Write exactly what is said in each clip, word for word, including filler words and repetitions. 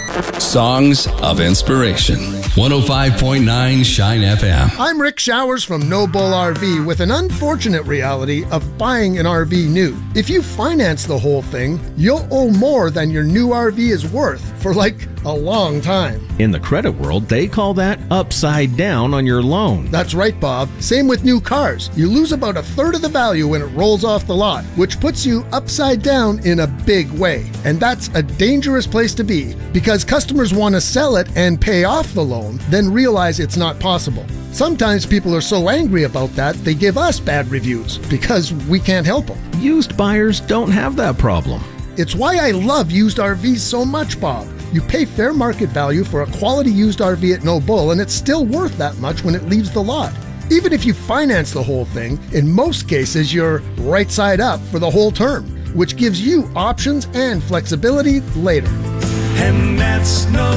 Songs of Inspiration. one oh five point nine Shine F M. I'm Rick Showers from No Bull R V with an unfortunate reality of buying an R V new. If you finance the whole thing, you'll owe more than your new R V is worth for like a long time. In the credit world, they call that upside down on your loan. That's right, Bob. Same with new cars. You lose about a third of the value when it rolls off the lot, which puts you upside down in a big way. And that's a dangerous place to be because customers want to sell it and pay off the loan, then realize it's not possible. Sometimes people are so angry about that, they give us bad reviews because we can't help them. Used buyers don't have that problem. It's why I love used R Vs so much, Bob. You pay fair market value for a quality used R V at No Bull, and it's still worth that much when it leaves the lot. Even if you finance the whole thing, in most cases you're right side up for the whole term, which gives you options and flexibility later. And that's No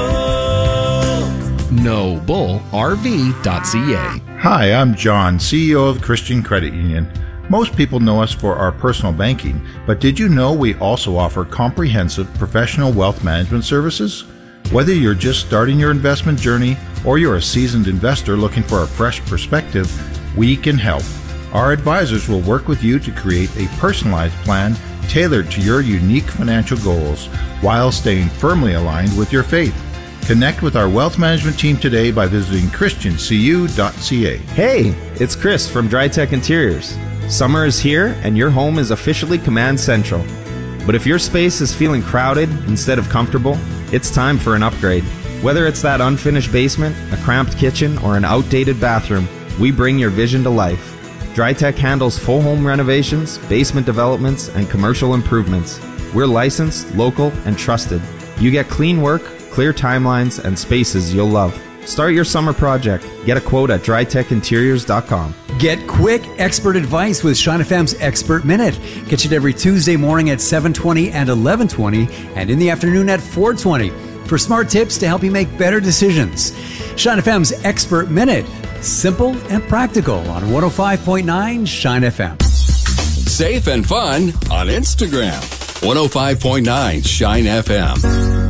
Bull. no bull R V dot C A. Hi, I'm John, C E O of Christian Credit Union. Most people know us for our personal banking, but did you know we also offer comprehensive professional wealth management services? Whether you're just starting your investment journey or you're a seasoned investor looking for a fresh perspective, we can help. Our advisors will work with you to create a personalized plan tailored to your unique financial goals while staying firmly aligned with your faith. Connect with our wealth management team today by visiting christian c u dot c a. Hey, it's Chris from Drytech Interiors. Summer is here and your home is officially Command Central. But if your space is feeling crowded instead of comfortable, it's time for an upgrade. Whether it's that unfinished basement, a cramped kitchen, or an outdated bathroom, we bring your vision to life. Drytech handles full home renovations, basement developments, and commercial improvements. We're licensed, local, and trusted. You get clean work, clear timelines, and spaces you'll love. Start your summer project. Get a quote at dry tech interiors dot com. Get quick, expert advice with Shine F M's Expert Minute. Catch it every Tuesday morning at seven twenty and eleven twenty, and in the afternoon at four twenty for smart tips to help you make better decisions. Shine F M's Expert Minute. Simple and practical on one oh five point nine Shine F M. Safe and fun on Instagram. one oh five point nine Shine F M.